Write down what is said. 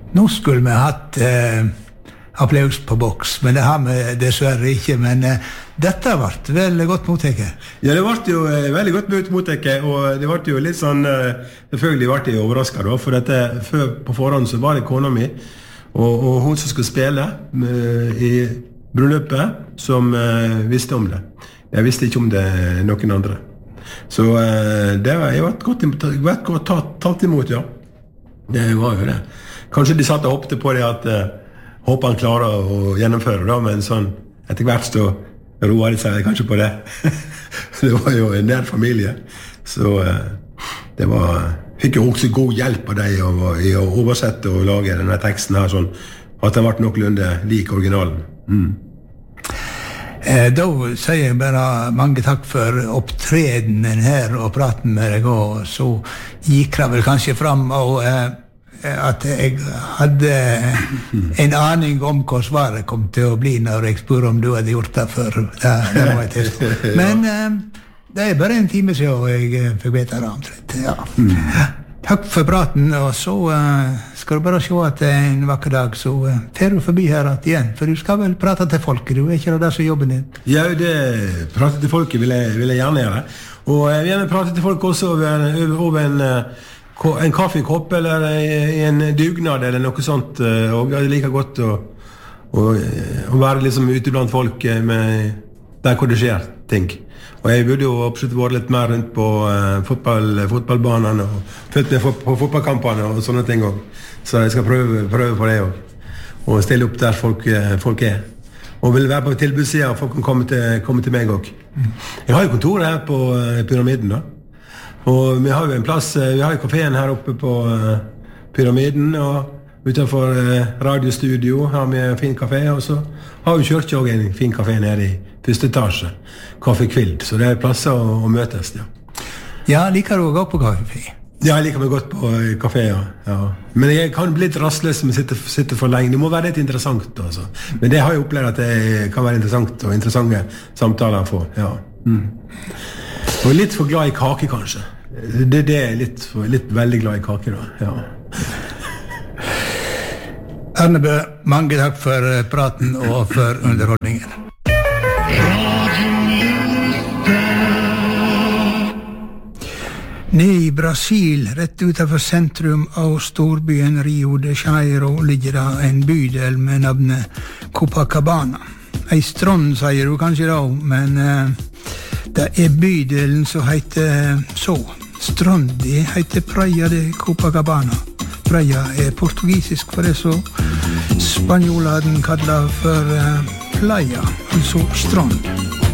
Nå skulle vi hatt applaus på boks, men det har vi dessverre ikke, men dette har vært veldig godt mottaket. Ja, det ble jo veldig godt mottaket, og det ble jo litt sånn, selvfølgelig ble jeg overrasket da, for dette, før på forhånd så var det kona mi, og hun som skulle spille i bryllupet, som visste om det. Jeg visste ikke om det noen andre. Så det var, jeg ble godt tatt imot, ja. Det var jo det. Kanskje de satt og hoppte på det at håper han klarer å gjennomføre da, men sånn etter hvert så roer de seg kanskje på det. Det var jo en nær familie, så det var, fikk jo også god hjelp av deg i å oversette og lage denne teksten her sånn, at den ble noenlunde lik originalen. Da sier jeg bare mange takk for opptredenen her og praten med deg, og så gikk det vel kanskje fram og at jeg hadde en aning om hva svaret kom til å bli når jeg spør om du hadde gjort det før. Det var et test. Men det bare en time siden jeg fikk vite det omtrent. Ja. Takk for praten, og så skal du bare se at en vakker dag så fer du forbi her igjen, for du skal vel prate til folket, du ikke det som er jobben din? Ja, prate til folket vil jeg gjerne gjøre, og jeg vil gjerne prate til folk også over en kaffekopp eller en dugnad eller noe sånt, og jeg liker godt å være liksom ute blant folk med der hvor det skjer ting. Og jeg burde jo absolutt vært litt mer rundt på fotballbanene og følt med på fotballkampene og sånne ting også. Så jeg skal prøve på det også. Og stille opp der folk Og vil være på tilbudssiden, og folk kan komme til meg også. Jeg har jo kontoret her på Pyramiden da. Og vi har jo en plass, vi har jo kaféen her oppe på Pyramiden, og utenfor radiostudio har vi en fin kafé, og så har vi kjørt også en fin kafé nede i første etasje, Kaffe Kvild, så det plasser å møtes, ja. Ja, liker du å gå på kafé? Ja, jeg liker meg godt på kafé, ja. Men jeg kan bli litt rastløs om jeg sitter for lenge. Det må være litt interessant, altså. Men det har jeg opplevd at det kan være interessant, og interessante samtaler å få, ja. Og litt for glad i kake, kanskje. Det er litt veldig glad i kake da, ja. Arnebø, mange takk for praten og for underholdningen. Nede i Brasil, rett utenfor sentrum av storbyen Rio de Janeiro, ligger det en bydel med navnet Copacabana. Ei strand, sier du kanskje da, men det er bydelen som heter så. Strandi heter Praia de Copacabana. Praia er portugisisk for det, så spanjolene kaller for playa, altså strand.